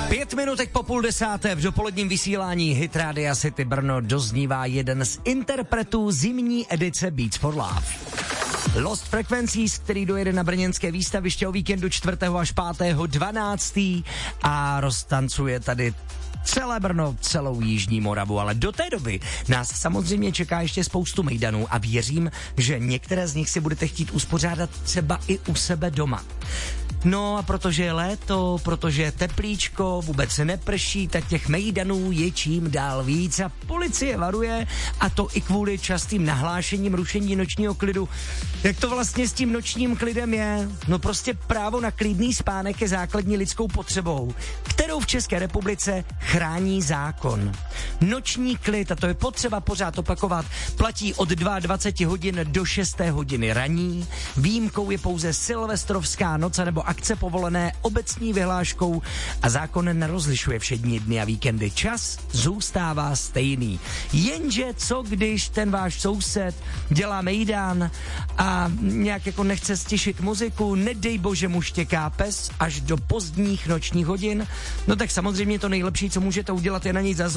5 minutek po 9:30 v dopoledním vysílání Hit Rádia City Brno doznívá jeden z interpretů zimní edice Beats for Love. Lost Frequencies, který dojede na brněnské výstaviště o víkendu 4. až 5.12. a roztancuje tady celé Brno, celou Jižní Moravu, ale do té doby nás samozřejmě čeká ještě spoustu mejdanů a věřím, že některé z nich si budete chtít uspořádat třeba i u sebe doma. No a protože je léto, protože je teplíčko, vůbec se neprší, tak těch mejdanů je čím dál víc a policie varuje, a to i kvůli častým nahlášením rušení nočního klidu. Jak to vlastně s tím nočním klidem je? No prostě právo na klidný spánek je základní lidskou potřebou, kterou v České republice chrání zákon. Noční klid, a to je potřeba pořád opakovat, platí od 22 hodin do 6 hodiny raní. Výjimkou je pouze silvestrovská noc nebo akce povolené obecní vyhláškou a zákon nerozlišuje všední dny a víkendy. Čas zůstává stejný. Jenže co když ten váš soused dělá mejdán a nějak jako nechce stišit muziku, nedej bože mu štěká pes až do pozdních nočních hodin, no tak samozřejmě to nejlepší, co můžete udělat, je na něj